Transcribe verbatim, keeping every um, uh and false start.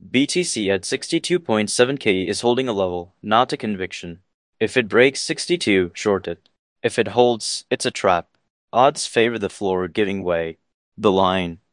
B T C at sixty-two point seven K is holding a level, not a conviction. If it breaks sixty-two, short it. If it holds, it's a trap. Odds favor the floor giving way. The line,